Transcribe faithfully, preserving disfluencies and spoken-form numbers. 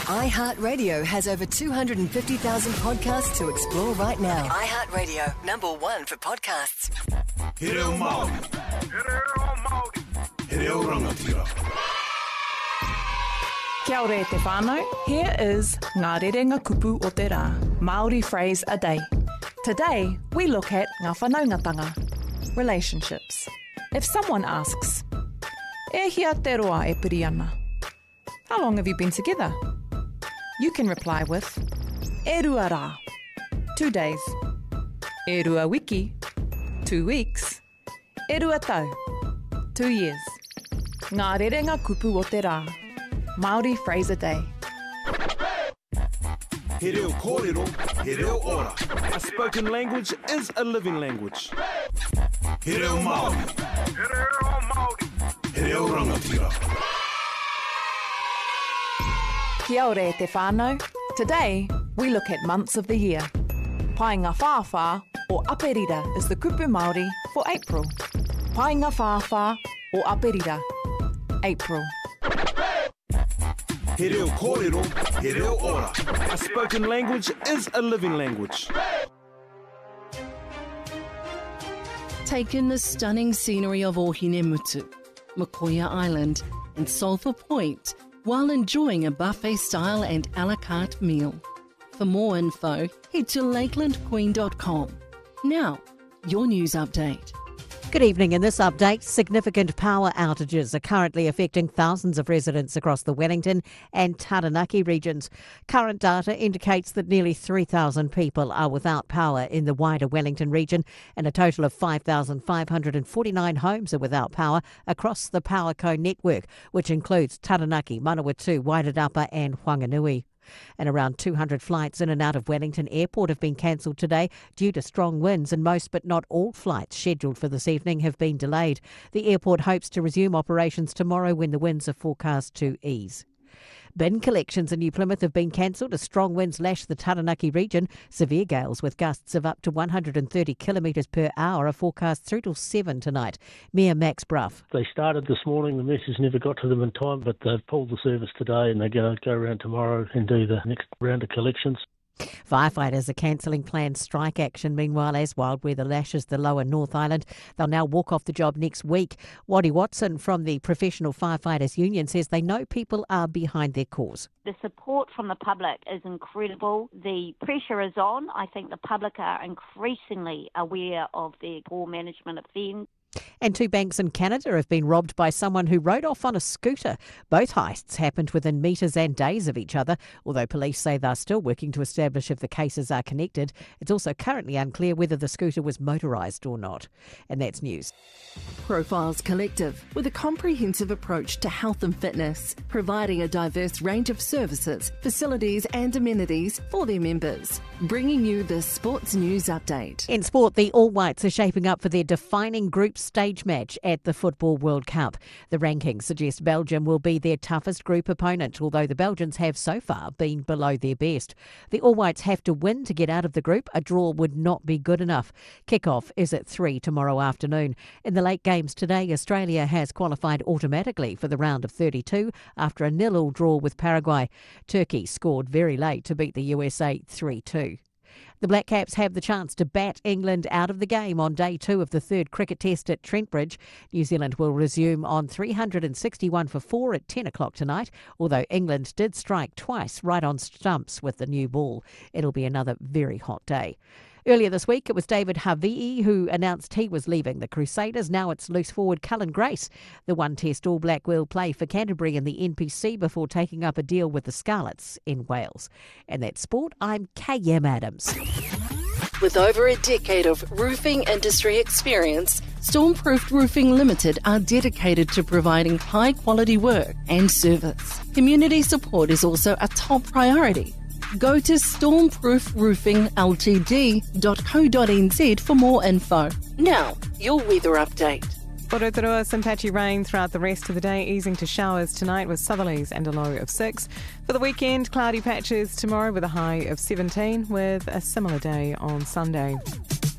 iHeartRadio has over two hundred fifty thousand podcasts to explore right now. iHeartRadio, number one for podcasts. He reo Māori. He reo Māori. He reo rangatira. Kia ora e te whānau. Here is Ngā Rerenga Kupu o te Rā, Māori phrase a day. Today, we look at ngā whanaungatanga, relationships. If someone asks, e hia te roa e piri ana, how long have you been together? You can reply with, e rua rā, two days. E rua wiki, two weeks. E rua tau, two years. Ngā Rerenga Kupu o te Rā, Māori phrase a day. He reo kōrero, he reo ora. A spoken language is a living language. He reo Māori. He reo Māori. He reo rangatira. Kia ora e te whānau. Today, we look at months of the year. Painga whāwhā or aperira is the kupu Māori for April. Painga whāwhā or aperira, April. He reo kōrero, he reo ora. A spoken language is a living language. Take in the stunning scenery of Ohinemutu, Mokoia Island and Sulphur Point while enjoying a buffet-style and a la carte meal. For more info, head to lakeland queen dot com. Now, your news update. Good evening. In this update, significant power outages are currently affecting thousands of residents across the Wellington and Taranaki regions. Current data indicates that nearly three thousand people are without power in the wider Wellington region, and a total of five thousand five hundred forty-nine homes are without power across the PowerCo network, which includes Taranaki, Manawatu, Wairarapa and Whanganui. And around two hundred flights in and out of Wellington Airport have been cancelled today due to strong winds, and most but not all flights scheduled for this evening have been delayed. The airport hopes to resume operations tomorrow when the winds are forecast to ease. Bin collections in New Plymouth have been cancelled as strong winds lash the Taranaki region. Severe gales with gusts of up to one hundred thirty kilometres per hour are forecast through till seven tonight. Mayor Max Bruff. They started this morning, the message never got to them in time, but they've pulled the service today and they're going to go around tomorrow and do the next round of collections. Firefighters are cancelling planned strike action. Meanwhile, as wild weather lashes the lower North Island, they'll now walk off the job next week. Waddy Watson from the Professional Firefighters Union says they know people are behind their cause. The support from the public is incredible. The pressure is on. I think the public are increasingly aware of their poor management of them. And two banks in Canada have been robbed by someone who rode off on a scooter. Both heists happened within metres and days of each other, although police say they're still working to establish if the cases are connected. It's also currently unclear whether the scooter was motorised or not. And that's news. Profiles Collective, with a comprehensive approach to health and fitness, providing a diverse range of services, facilities and amenities for their members. Bringing you the Sports News Update. In sport, the All Whites are shaping up for their defining group stage match at the Football World Cup. The rankings suggest Belgium will be their toughest group opponent, although the Belgians have so far been below their best. The All Whites have to win to get out of the group. A draw would not be good enough. Kick-off is at three tomorrow afternoon. In the late games today, Australia has qualified automatically for the round of thirty-two after a nil-all draw with Paraguay. Turkey scored very late to beat the U S A three two. The Black Caps have the chance to bat England out of the game on day two of the third cricket test at Trent Bridge. New Zealand will resume on three hundred sixty-one for four at ten o'clock tonight, although England did strike twice right on stumps with the new ball. It'll be another very hot day. Earlier this week, it was David Havii who announced he was leaving the Crusaders. Now it's loose forward Cullen Grace. The one-test All Black will play for Canterbury in the N P C before taking up a deal with the Scarlets in Wales. And that's sport. I'm K M Adams. With over a decade of roofing industry experience, Stormproof Roofing Limited are dedicated to providing high-quality work and service. Community support is also a top priority. Go to stormproof roofing l t d dot co dot n z for more info. Now, your weather update. Rotorua, some patchy rain throughout the rest of the day, easing to showers tonight with southerlies and a low of six. For the weekend, cloudy patches tomorrow with a high of seventeen, with a similar day on Sunday.